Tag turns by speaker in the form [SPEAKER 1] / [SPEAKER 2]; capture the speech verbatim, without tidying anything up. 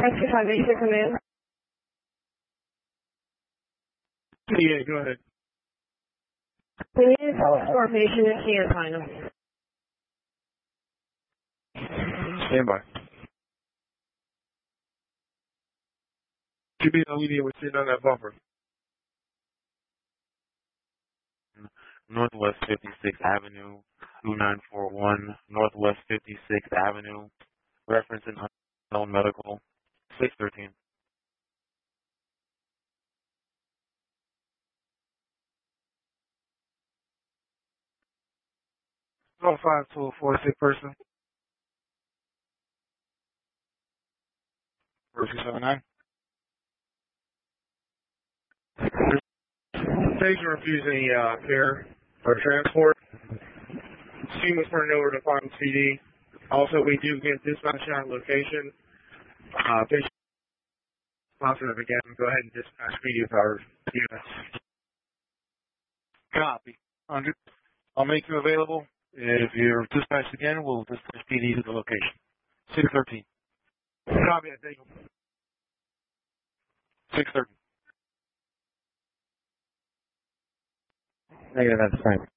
[SPEAKER 1] Taxi five eight six command.
[SPEAKER 2] Yeah, go ahead.
[SPEAKER 1] We need to call store patient in Cantina.
[SPEAKER 2] Stand by. Should be no immediate with sitting on that bumper.
[SPEAKER 3] Northwest fifty-sixth Avenue, two nine four one, Northwest fifty-sixth Avenue, reference in unknown medical, six thirteen.
[SPEAKER 2] Oh five two four sick person. four two seven nine. Patient refused any uh, care or transport. Team was turned over to Farm C D. Also, we do get dispatch on location. Uh, patient positive again. Go ahead and dispatch P D with our units. Copy. one hundred. I'll make you available. If you're dispatched again, we'll dispatch P D to the location. six thirteen. Copy. Thank you. six thirteen.
[SPEAKER 4] Negative, that's fine.